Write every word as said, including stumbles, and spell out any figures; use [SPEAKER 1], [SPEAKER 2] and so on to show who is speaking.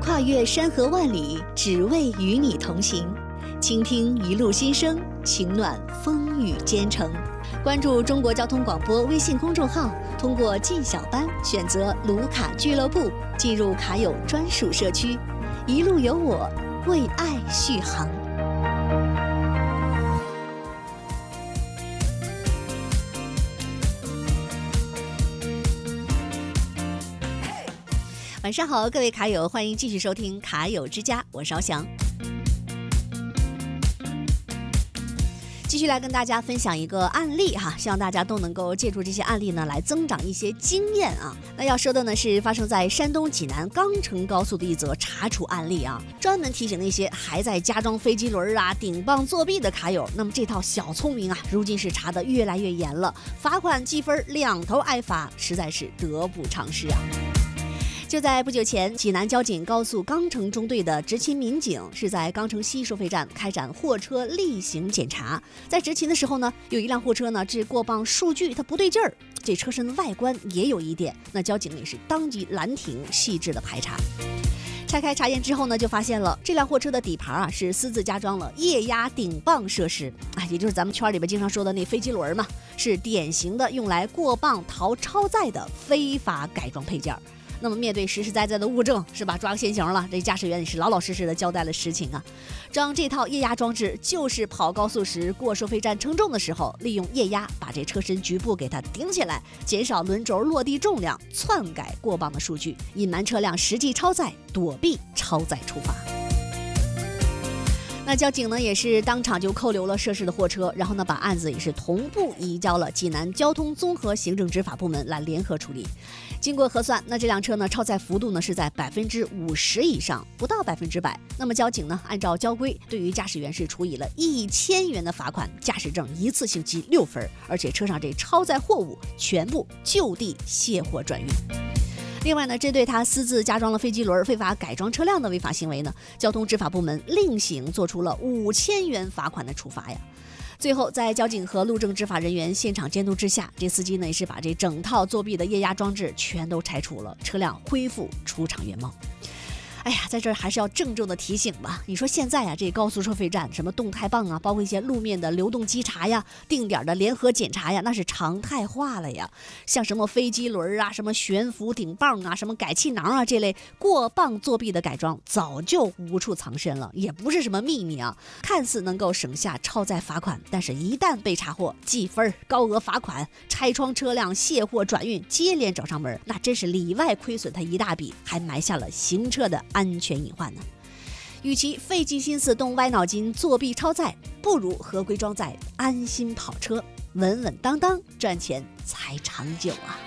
[SPEAKER 1] 跨越山河万里，只为与你同行。倾听一路心声，情暖风雨兼程。关注中国交通广播微信公众号，通过进小班选择卢卡俱乐部，进入卡友专属社区。一路有我，为爱续航。晚上好，各位卡友，欢迎继续收听卡友之家，我是翱翔。继续来跟大家分享一个案例哈，希望大家都能够借助这些案例呢，来增长一些经验啊。那要说的呢是发生在山东济南钢城高速的一则查处案例啊，专门提醒那些还在加装飞机轮啊、顶棒作弊的卡友。那么这套小聪明啊，如今是查得越来越严了，罚款记分两头挨罚，实在是得不偿失啊。就在不久前，济南交警高速钢城中队的执勤民警是在钢城西收费站开展货车例行检查。在执勤的时候呢，有一辆货车呢这过磅数据它不对劲儿，这车身外观也有疑点，那交警也是当即拦停，细致的排查。拆开查验之后呢，就发现了这辆货车的底盘啊是私自加装了液压顶磅设施啊，也就是咱们圈里边经常说的那飞机轮嘛，是典型的用来过磅逃超载的非法改装配件。那么面对实实在在的物证是吧，抓个现行了，这驾驶员也是老老实实的交代了实情啊。装这套液压装置就是跑高速时过收费站称重的时候，利用液压把这车身局部给它顶起来，减少轮轴落地重量，篡改过磅的数据，隐瞒车辆实际超载，躲避超载处罚。那交警呢也是当场就扣留了涉事的货车，然后呢把案子也是同步移交了济南交通综合行政执法部门来联合处理。经过核算，那这辆车呢超载幅度呢是在百分之五十以上，不到百分之百。那么交警呢按照交规，对于驾驶员是处以了一千元的罚款，驾驶证一次性记六分，而且车上这超载货物全部就地卸货转运。另外呢，针对他私自加装了飞机轮、非法改装车辆的违法行为呢，交通执法部门另行做出了五千元罚款的处罚呀。最后，在交警和路政执法人员现场监督之下，这司机呢也是把这整套作弊的液压装置全都拆除了，车辆恢复出厂原貌。哎呀，在这儿还是要郑重的提醒吧。你说现在啊，这高速收费站什么动态磅啊，包括一些路面的流动稽查呀、定点的联合检查呀，那是常态化了呀。像什么飞机轮啊、什么悬浮顶磅啊、什么改气囊啊这类过磅作弊的改装，早就无处藏身了，也不是什么秘密啊。看似能够省下超载罚款，但是一旦被查获，记分、高额罚款、拆窗车辆、卸货转运，接连找上门，那真是里外亏损他一大笔，还埋下了行车的安全隐患呢。与其费尽心思动歪脑筋作弊超载，不如合规装载，安心跑车，稳稳当当，赚钱才长久啊。